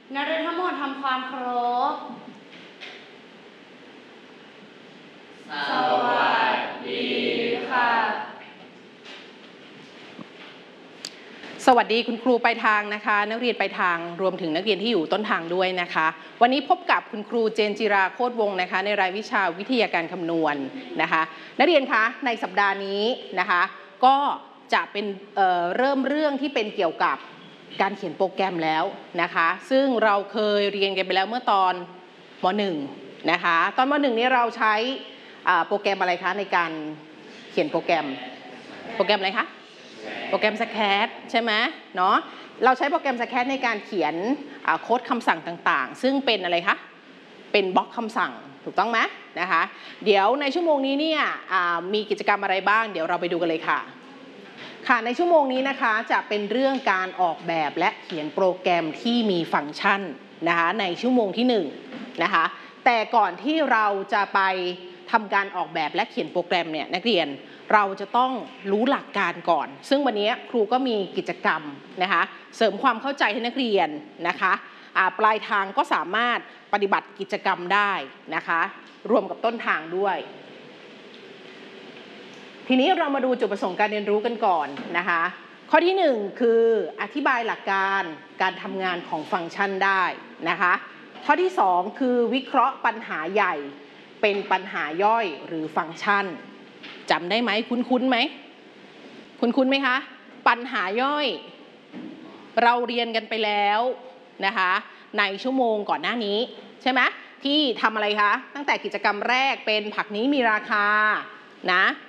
นักเรียนทั้งหมดทำความเคารพสวัสดีค่ะสวัสดีคุณครูปลายทางนะคะนักเรียนปลายทางรวมถึงนักเรียนที่อยู่ต้นทางด้วยนะคะวันนี้พบกับคุณครูเจนจิราโคตรวงศ์นะคะในรายวิชาวิทยาการคำนวณนะคะนักเรียนคะในสัปดาห์นี้นะคะก็จะเป็นเริ่มเรื่องที่เป็นเกี่ยวกับการเขียนโปรแกรมแล้วนะคะซึ่งเราเคยเรียนกันไปแล้วเมื่อตอนม.1 นะคะตอนม.1 นี้เราใช้โปรแกรมอะไรคะในการเขียนโปรแกรมอะไรคะโปรแกรม SCAD ใช่ไหมเนาะเราใช้โปรแกรม SCAD ในการเขียนโค้ดคำสั่งต่างๆซึ่งเป็นอะไรคะเป็นบล็อกคำสั่งถูกต้องไหมนะคะเดี๋ยวในชั่วโมงนี้เนี่ยมีกิจกรรมอะไรบ้างเดี๋ยวเราไปดูกันเลยค่ะในชั่วโมงนี้นะคะจะเป็นเรื่องการออกแบบและเขียนโปรแกรมที่มีฟังก์ชันนะคะในชั่วโมงที่1นะคะแต่ก่อนที่เราจะไปทำการออกแบบและเขียนโปรแกรมเนี่ยนักเรียนเราจะต้องรู้หลักการก่อนซึ่งวันนี้ครูก็มีกิจกรรมนะคะเสริมความเข้าใจให้นักเรียนนะคะปลายทางก็สามารถปฏิบัติกิจกรรมได้นะคะรวมกับต้นทางด้วยทีนี้เรามาดูจุดประสงค์การเรียนรู้กันก่อนนะคะข้อที่1คืออธิบายหลักการการทำงานของฟังก์ชันได้นะคะข้อที่2คือวิเคราะห์ปัญหาใหญ่เป็นปัญหาย่อยหรือฟังก์ชันจำได้ไหมคุ้นไหมคุ้นไหมคะปัญหาย่อยเราเรียนกันไปแล้วนะคะในชั่วโมงก่อนหน้านี้ใช่ไหมที่ทำอะไรคะตั้งแต่กิจกรรมแรกเป็นผักนี้มีราคานะ